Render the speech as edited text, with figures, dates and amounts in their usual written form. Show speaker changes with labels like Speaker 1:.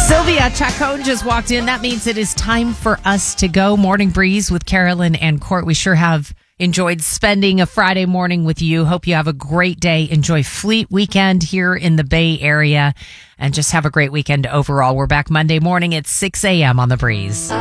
Speaker 1: Sylvia Chacon just walked in. That means it is time for us to go. Morning Breeze with Carolyn and Court. We sure have enjoyed spending a Friday morning with you. Hope you have a great day. Enjoy Fleet Weekend here in the Bay Area and just have a great weekend overall. We're back Monday morning at 6 a.m. on The Breeze.